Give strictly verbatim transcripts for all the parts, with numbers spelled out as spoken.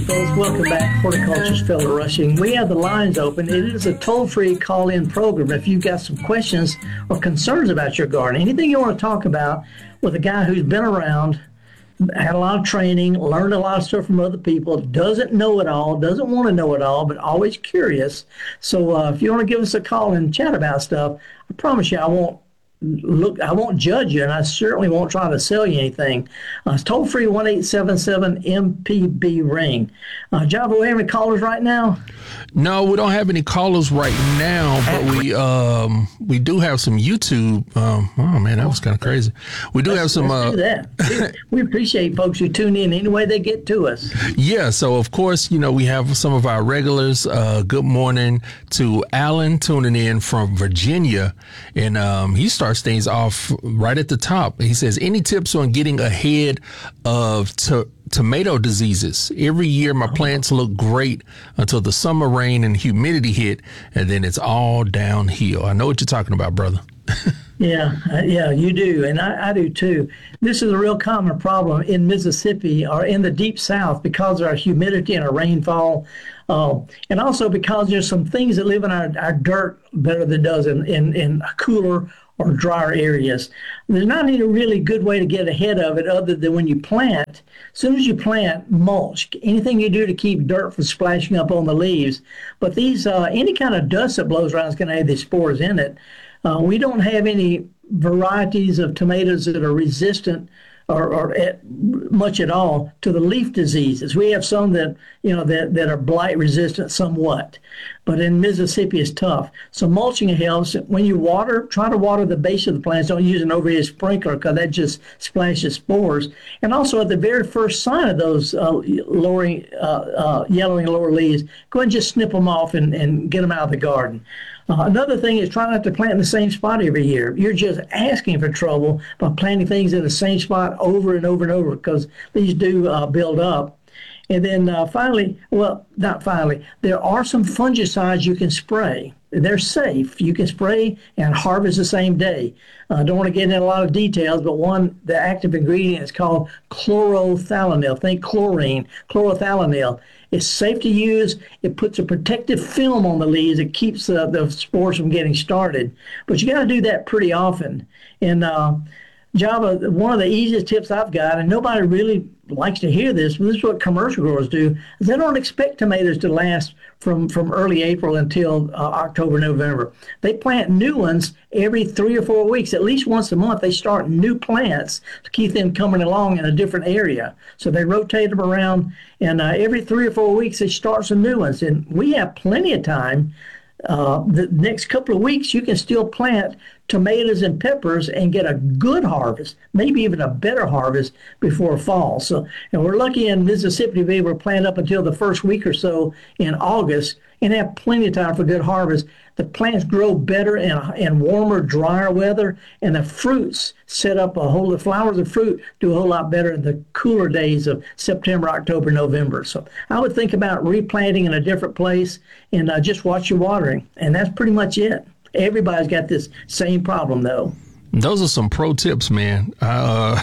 folks. Welcome back. Horticulture's Fellow Rushing. We have the lines open. It is a toll-free call-in program. If you've got some questions or concerns about your garden, anything you want to talk about with a guy who's been around, had a lot of training, learned a lot of stuff from other people, doesn't know it all, doesn't want to know it all, but always curious. So uh, if you want to give us a call and chat about stuff, I promise you I won't Look, I won't judge you, and I certainly won't try to sell you anything. Uh, it's toll free one eight seven seven M P B ring. Uh, Java, do we have any callers right now? No, we don't have any callers right now, but we um we do have some YouTube. Um, oh man, that was kind of crazy. We do let's, have some. Let's uh, do that. we, we appreciate folks who tune in any way they get to us. Yeah, so of course, you know, we have some of our regulars. Uh, good morning to Alan tuning in from Virginia, and um, he starts things off right at the top. He says, any tips on getting ahead of to- tomato diseases? Every year my plants look great until the summer rain and humidity hit, and then it's all downhill. I know what you're talking about, brother. Yeah, uh, yeah, you do, and I, I do too. This is a real common problem in Mississippi or in the deep south because of our humidity and our rainfall, uh, and also because there's some things that live in our, our dirt better than does in, in, in cooler or drier areas. There's not any really good way to get ahead of it other than when you plant. As soon as you plant, mulch. Anything you do to keep dirt from splashing up on the leaves. But these, uh, any kind of dust that blows around is going to have these spores in it. Uh, we don't have any varieties of tomatoes that are resistant or, or at, much at all to the leaf diseases. We have some that, you know, that, that are blight resistant somewhat, but in Mississippi it's tough. So mulching helps. When you water, try to water the base of the plants. Don't use an overhead sprinkler because that just splashes spores. And also at the very first sign of those uh, lowering, uh, uh, yellowing lower leaves, go ahead and just snip them off and, and get them out of the garden. Uh, another thing is try not to plant in the same spot every year. You're just asking for trouble by planting things in the same spot over and over and over because these do uh, build up. And then uh, finally, well, not finally, there are some fungicides you can spray. They're safe. You can spray and harvest the same day. I uh, don't want to get into a lot of details, but one, the active ingredient is called chlorothalonil. Think chlorine, chlorothalonil. It's safe to use. It puts a protective film on the leaves. It keeps uh, the spores from getting started. But you got to do that pretty often. And uh, Java, one of the easiest tips I've got, and nobody really likes to hear this, but this is what commercial growers do, is they don't expect tomatoes to last from, from early April until uh, October, November. They plant new ones every three or four weeks. At least once a month, they start new plants to keep them coming along in a different area. So they rotate them around, and uh, every three or four weeks, they start some new ones. And we have plenty of time. Uh, the next couple of weeks, you can still plant tomatoes and peppers and get a good harvest, maybe even a better harvest before fall. So, and we're lucky in Mississippi to be able to plant up until the first week or so in August and have plenty of time for good harvest. The plants grow better in, in warmer, drier weather, and the fruits set up a whole, the flowers and fruit do a whole lot better in the cooler days of September, October, November. So I would think about replanting in a different place and uh, just watch your watering. And that's pretty much it. Everybody's got this same problem, though. Those are some pro tips, man. Uh,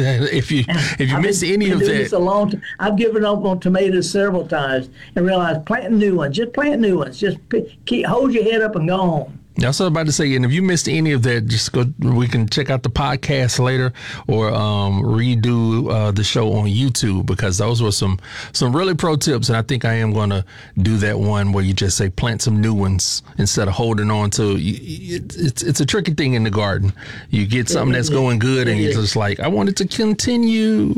if you if you I've miss been, any been of doing that, this a long time. I've given up on tomatoes several times and realized plant new ones. Just plant new ones. Just keep, hold your head up and go home. That's what I was about to say. And if you missed any of that, just go. We can check out the podcast later or um, redo uh, the show on YouTube because those were some some really pro tips. And I think I am going to do that one where you just say plant some new ones instead of holding on to. It's it's a tricky thing in the garden. You get something that's going good, and you're just like, I want it to continue.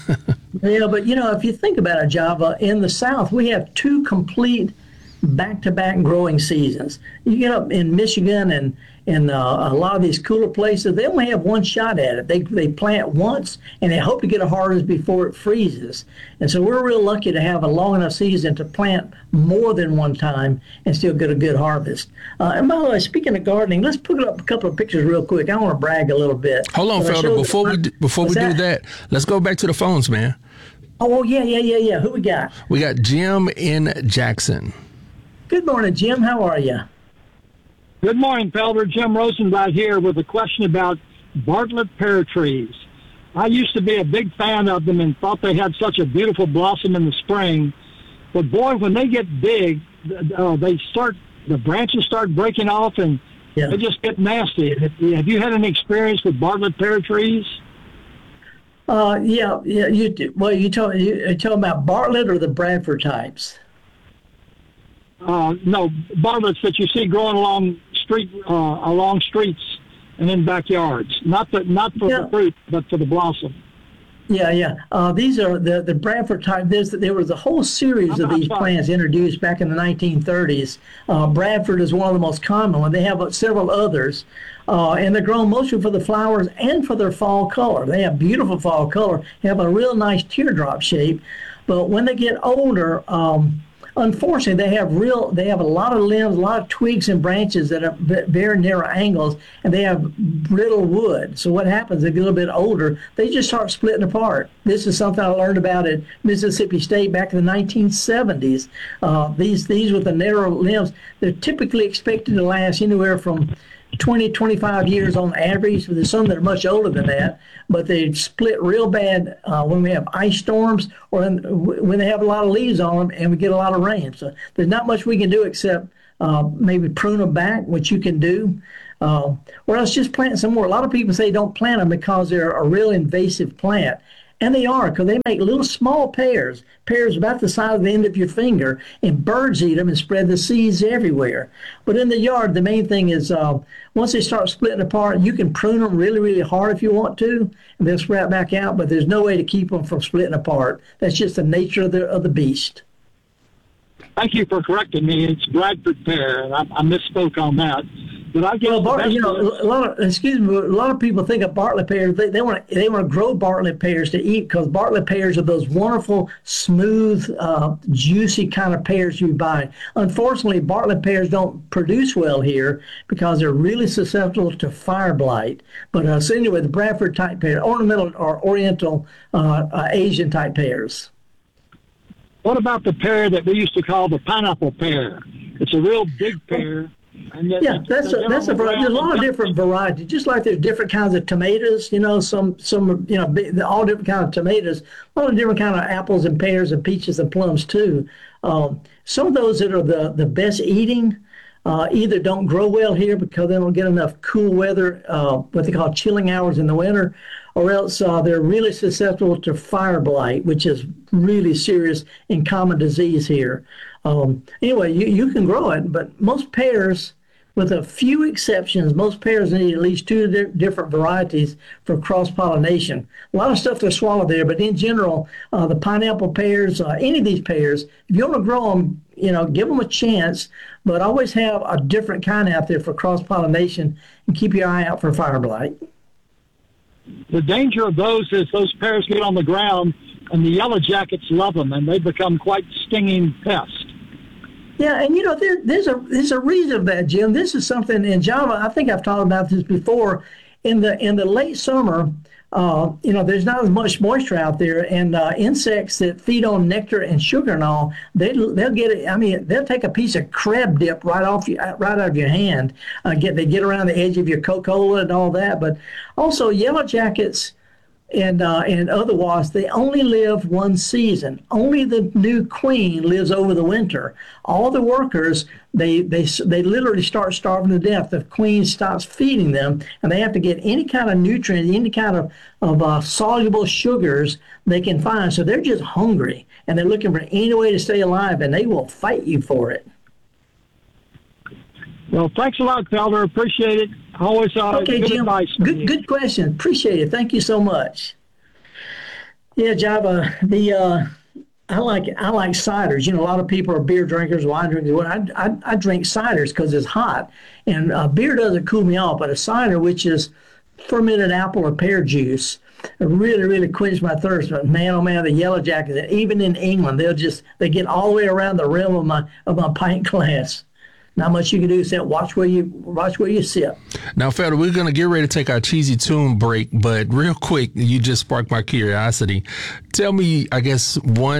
Yeah, but you know, if you think about it, Java, in the South, we have two complete back-to-back growing seasons. You get up in Michigan and in uh, a lot of these cooler places, they only have one shot at it. They they plant once and they hope to get a harvest before it freezes. And so we're real lucky to have a long enough season to plant more than one time and still get a good harvest. Uh, and by the way, speaking of gardening, let's put up a couple of pictures real quick. I want to brag a little bit. Hold on, Felder. Before we do, before we do that, let's go back to the phones, man. Oh, yeah, yeah, yeah, yeah. Who we got? We got Jim in Jackson. Good morning, Jim. How are you? Good morning, Felder. Jim Rosenblatt here with a question about Bartlett pear trees. I used to be a big fan of them and thought they had such a beautiful blossom in the spring. But boy, when they get big, uh, they start the branches start breaking off, and yeah. they just get nasty. Have you had any experience with Bartlett pear trees? Uh, yeah, yeah. You well, you talk you, you talking about Bartlett or the Bradford types? Uh, no, Bartletts that you see growing along street uh, along streets and in backyards. Not the not for yeah. the fruit, but for the blossom. Yeah, yeah. Uh, these are the, the Bradford type. There's, there was a whole series of these plants introduced back in the nineteen thirties. Uh, Bradford is one of the most common ones. They have several others. Uh, and they're grown mostly for the flowers and for their fall color. They have beautiful fall color, have a real nice teardrop shape. But when they get older, um, unfortunately, they have real. They have a lot of limbs, a lot of twigs and branches that are very narrow angles, and they have brittle wood. So what happens? They get a little bit older, they just start splitting apart. This is something I learned about at Mississippi State back in the nineteen seventies. Uh, these these with the narrow limbs, they're typically expected to last anywhere from twenty, twenty-five years on average. There's some that are much older than that, but they split real bad uh, when we have ice storms or in, when they have a lot of leaves on them and we get a lot of rain. So there's not much we can do except uh, maybe prune them back, which you can do, uh, or else just plant some more. A lot of people say don't plant them because they're a real invasive plant. And they are, because they make little small pears, pears about the size of the end of your finger, and birds eat them and spread the seeds everywhere. But in the yard, the main thing is uh, once they start splitting apart, you can prune them really, really hard if you want to, and they'll sprout back out, but there's no way to keep them from splitting apart. That's just the nature of the, of the beast. Thank you for correcting me. It's Bradford pear, and I, I misspoke on that. But I guess well, Bart, you know, a lot of excuse me, a lot of people think of Bartlett pears. They they want to they want to grow Bartlett pears to eat because Bartlett pears are those wonderful, smooth, uh, juicy kind of pears you buy. Unfortunately, Bartlett pears don't produce well here because they're really susceptible to fire blight. But uh, so anyway, the Bradford type pear, ornamental or Oriental uh, uh, Asian type pears. What about the pear that we used to call the pineapple pear? It's a real big pear. And yet, yeah, that's a, that's a variety. There's a lot of different varieties. Just like there's different kinds of tomatoes, you know, some some you know big, all different kinds of tomatoes. A lot of different kind of apples and pears and peaches and plums too. Um, some of those that are the the best eating uh, either don't grow well here because they don't get enough cool weather, uh, what they call chilling hours in the winter, or else uh, they're really susceptible to fire blight, which is really serious and common disease here. Um, anyway, you, you can grow it, but most pears, with a few exceptions, most pears need at least two di- different varieties for cross-pollination. A lot of stuff to swallow there, but in general, uh, the pineapple pears, uh, any of these pears, if you want to grow them, you know, give them a chance, but always have a different kind out there for cross-pollination and keep your eye out for fire blight. The danger of those is those pears get on the ground and the yellow jackets love them and they become quite stinging pests. Yeah, and you know, there, there's a there's a reason for that, Jim. This is something in Java. I think I've talked about this before. In the in the late summer, uh, you know, there's not as much moisture out there, and uh, insects that feed on nectar and sugar and all, they they'll get it. I mean, they'll take a piece of crab dip right off you, right out of your hand. Uh, get they get around the edge of your Coca-Cola and all that. But also, yellow jackets and uh, and other wasps, they only live one season. Only the new queen lives over the winter. All the workers, they they they literally start starving to death. The queen stops feeding them, and they have to get any kind of nutrient, any kind of of uh, soluble sugars they can find. So they're just hungry, and they're looking for any way to stay alive, and they will fight you for it. Well, thanks a lot, Felder. Appreciate it. Always uh, okay, good Jim. advice. Good, you. good question. Appreciate it. Thank you so much. Yeah, Java. The uh, I like I like ciders. You know, a lot of people are beer drinkers, wine drinkers. Well, I I, I drink ciders because it's hot, and uh, beer doesn't cool me off. But a cider, which is fermented apple or pear juice, really, really quench my thirst. But man, oh man, the yellow jackets. Even in England, they'll just they get all the way around the rim of my of my pint glass. Not much you can do except watch where you watch where you sit. Now, Felder, we're going to get ready to take our cheesy tune break, but real quick, you just sparked my curiosity. Tell me, I guess, one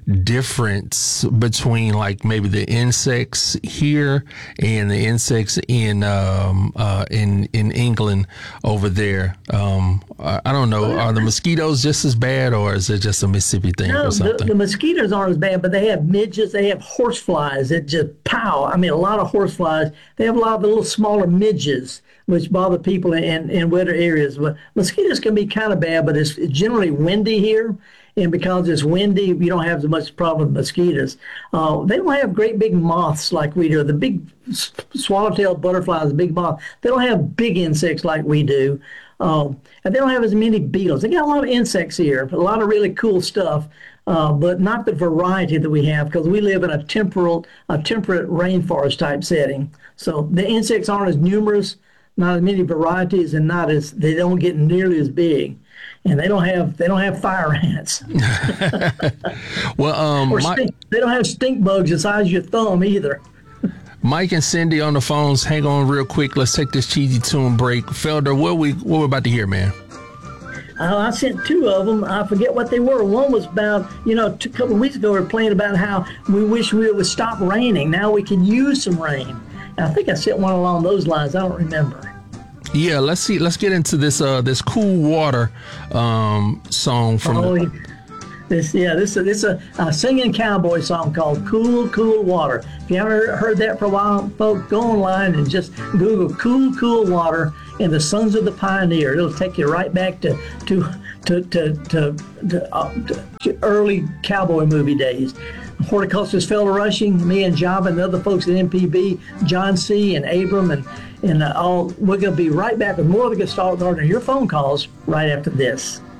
difference between like maybe the insects here and the insects in um, uh, in in England over there? Um, I, I don't know. Are the mosquitoes just as bad, or is it just a Mississippi thing no, or something? The, the mosquitoes aren't as bad, but they have midges. They have horseflies that just pow. I mean, a lot of horseflies. They have a lot of the little smaller midges, which bother people in, in wetter areas. But mosquitoes can be kind of bad, but it's generally windy here. And because it's windy, you don't have as much problem with mosquitoes. Uh, they don't have great big moths like we do. The big swallowtail butterflies, the big moth, they don't have big insects like we do. Uh, and they don't have as many beetles. They got a lot of insects here, a lot of really cool stuff, uh, but not the variety that we have because we live in a temporal, a temperate rainforest type setting. So the insects aren't as numerous, not as many varieties, and not as they don't get nearly as big. And they don't have they don't have fire ants. well, um, or my, stink, they don't have stink bugs the size of your thumb either. Mike and Cindy on the phones. Hang on real quick. Let's take this cheesy tune break. Felder, what we what we're about to hear, man? Uh, I sent two of them. I forget what they were. One was about, you know, a couple of weeks ago we were playing about how we wish we would stop raining. Now we can use some rain. And I think I sent one along those lines. I don't remember. Yeah, let's see. Let's get into this. Uh, this Cool Water um, song from. Oh, the- this yeah, this this is a, a singing cowboy song called "Cool Cool Water." If you haven't heard that for a while, folks, go online and just Google "Cool Cool Water" and the Sons of the Pioneer. It'll take you right back to to to to, to, to, uh, to early cowboy movie days. Horticulturist Felder Rushing, me and Java and the other folks at M P B, John C. and Abram, and and uh, all. We're going to be right back with more of the Gestalt Gardener. Your phone calls right after this.